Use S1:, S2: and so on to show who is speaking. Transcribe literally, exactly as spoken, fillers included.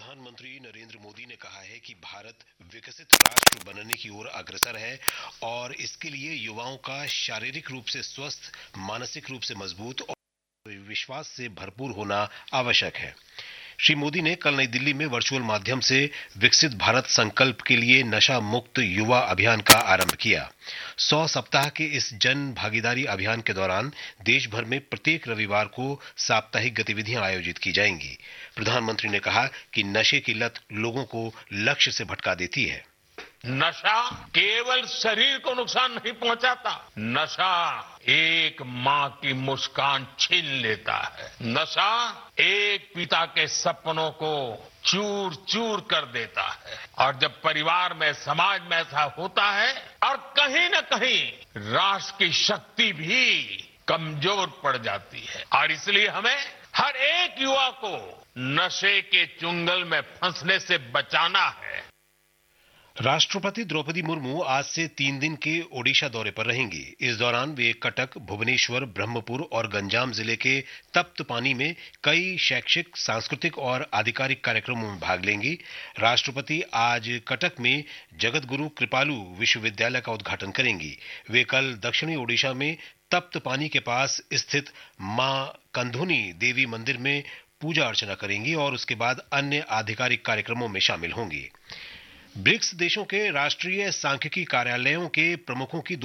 S1: प्रधानमंत्री नरेंद्र मोदी ने कहा है कि भारत विकसित राष्ट्र बनने की ओर अग्रसर है और इसके लिए युवाओं का शारीरिक रूप से स्वस्थ, मानसिक रूप से मजबूत और विश्वास से भरपूर होना आवश्यक है। श्री मोदी ने कल नई दिल्ली में वर्चुअल माध्यम से विकसित भारत संकल्प के लिए नशा मुक्त युवा अभियान का आरंभ किया। सौ सप्ताह के इस जन भागीदारी अभियान के दौरान देश भर में प्रत्येक रविवार को साप्ताहिक गतिविधियां आयोजित की जाएंगी। प्रधानमंत्री ने कहा कि नशे की लत लोगों को लक्ष्य से भटका देती है।
S2: नशा केवल शरीर को नुकसान नहीं पहुंचाता, नशा एक मां की मुस्कान छीन लेता है। नशा एक पिता के सपनों को चूर चूर कर देता है और जब परिवार में, समाज में ऐसा होता है और कहीं न कहीं राष्ट्र की शक्ति भी कमजोर पड़ जाती है। और इसलिए हमें हर एक युवा को नशे के चुंगल में फंसने से बचाना है।
S1: राष्ट्रपति द्रौपदी मुर्मू आज से तीन दिन के ओडिशा दौरे पर रहेंगी। इस दौरान वे कटक, भुवनेश्वर, ब्रह्मपुर और गंजाम जिले के तप्त पानी में कई शैक्षिक, सांस्कृतिक और आधिकारिक कार्यक्रमों में भाग लेंगी। राष्ट्रपति आज कटक में जगत गुरु कृपालु विश्वविद्यालय का उद्घाटन करेंगी। वे कल दक्षिणी ओडिशा में तप्त पानी के पास स्थित मां कंधुनी देवी मंदिर में पूजा अर्चना करेंगी और उसके बाद अन्य आधिकारिक कार्यक्रमों में शामिल होंगी। ब्रिक्स देशों के राष्ट्रीय सांख्यिकी कार्यालयों के प्रमुखों की